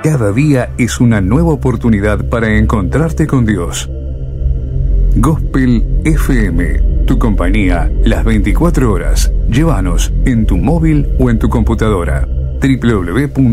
Cada día es una nueva oportunidad para encontrarte con Dios. Gospel FM, tu compañía las 24 horas. Llévanos en tu móvil o en tu computadora. www